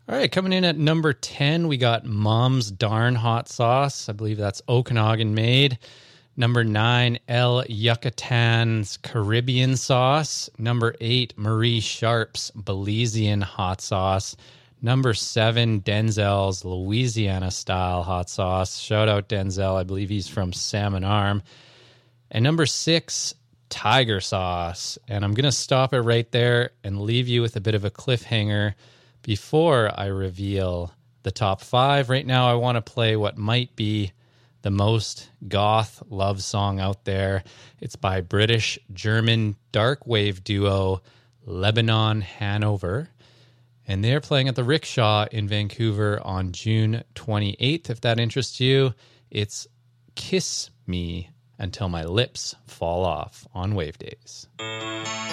All right, coming in at number 10, we got Mom's Darn Hot Sauce. I believe that's Okanagan made. Number 9, El Yucatan's Caribbean Sauce. Number 8, Marie Sharp's Belizean Hot Sauce. Number 7, Denzel's Louisiana-style hot sauce. Shout out Denzel. I believe he's from Salmon Arm. And number 6, Tiger Sauce. And I'm going to stop it right there and leave you with a bit of a cliffhanger before I reveal the top 5. Right now, I want to play what might be the most goth love song out there. It's by British-German dark wave duo Lebanon Hanover. And they're playing at the Rickshaw in Vancouver on June 28th. If that interests you, it's Kiss Me Until My Lips Fall Off on Wave Days.